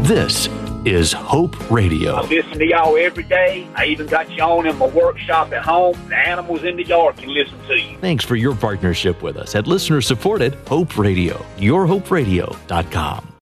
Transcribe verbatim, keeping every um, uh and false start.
This is Hope Radio. I listen to y'all every day. I even got you on in my workshop at home. The animals in the yard can listen to you. Thanks for your partnership with us at listener-supported Hope Radio. your hope radio dot com.